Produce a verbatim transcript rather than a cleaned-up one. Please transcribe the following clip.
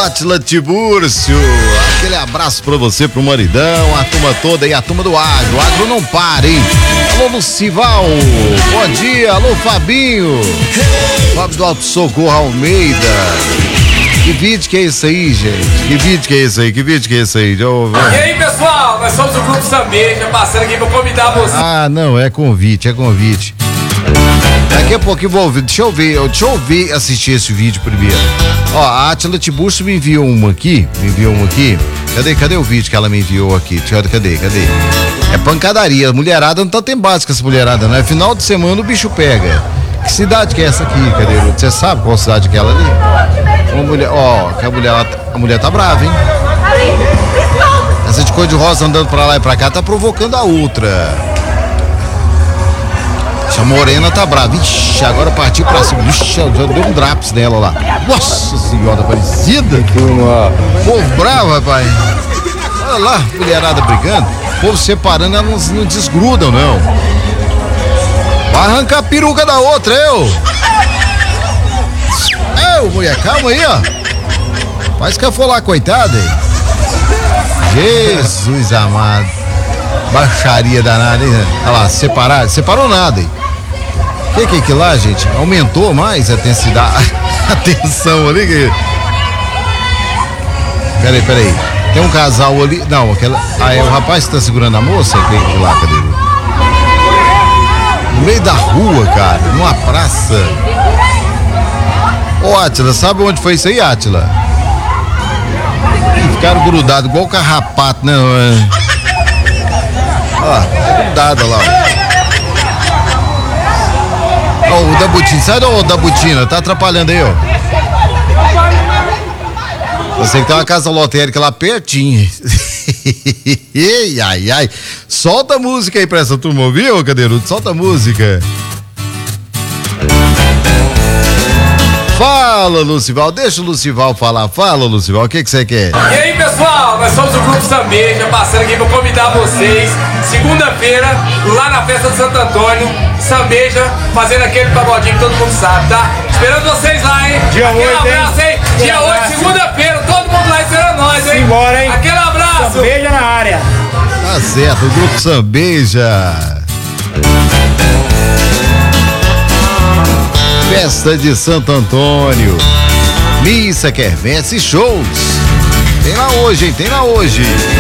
Átila Tibúrcio, aquele abraço pra você, pro maridão, a turma toda e a turma do agro. O agro não para, hein? Alô, Lucival, bom dia. Alô, Fabinho, Fábio do Alto Socorro Almeida. Que vídeo que é isso aí, gente? Que vídeo que é isso aí? Que vídeo que é isso aí? Eu... E aí, pessoal, nós somos o Grupo Sambeja, passando aqui pra convidar você. Ah, não, é convite, é convite. Daqui a pouco eu vou ouvir, deixa eu ver, deixa eu ver, assistir esse vídeo primeiro. Ó, a Átila Tibúrcio me enviou uma aqui, me enviou uma aqui. Cadê, cadê o vídeo que ela me enviou aqui? Cadê, cadê? É pancadaria, mulherada não tá tem básica essa mulherada, não é? Final de semana o bicho pega. Que cidade que é essa aqui, cadê? Você sabe qual cidade que é ela ali? Uma mulher, ó, que a mulher, a mulher tá brava, hein? Essa de cor de rosa andando pra lá e pra cá tá provocando a outra. A morena tá brava. Ixi, agora partiu pra cima. Ixi, já deu um draps nela lá. Nossa senhora, parecida. Povo bravo, rapaz. Olha lá, mulherada brigando. Povo separando, elas não, não desgrudam, não. Vai arrancar a peruca da outra, eu. Eu, mulher, calma aí, ó. Faz que eu for lá, coitada, hein? Jesus amado. Baixaria danada, hein? Olha lá, separado. Separou nada, hein? O que que é que lá, gente? Aumentou mais a intensidade, a tensão ali. Que... Peraí, peraí. Tem um casal ali. Não, aquela. Ah, é o rapaz que tá segurando a moça? Que lá, cadê ele? No meio da rua, cara, numa praça. Ô, Átila, sabe onde foi isso aí, Átila? Ficaram grudados igual carrapato, né? Ó, tá grudada lá, ó. Ó, o da Butina, sai do da Butina, tá atrapalhando aí, ó. Você que tem uma casa lotérica lá pertinho. Ei, ai, ai. Solta a música aí pra essa turma ouvir, ô Cadeirudo, solta a música. Fala, Lucival, deixa o Lucival falar. Fala, Lucival, o que que você quer? E aí, pessoal, nós somos o Grupo Sambeja, passando aqui pra convidar vocês. Segunda-feira, lá na festa de Santo Antônio, Sambeja, fazendo aquele pagodinho que todo mundo sabe, tá? Esperando vocês lá, hein? Dia Aquele oito, abraço, hein? hein? Dia oito, segunda-feira, todo mundo lá esperando nós, hein? Simbora, hein? Aquele abraço! Sambeja na área. Tá certo, o Grupo Sambeja. Festa de Santo Antônio, missa, quermesse e shows. Tem lá hoje, hein? Tem lá hoje.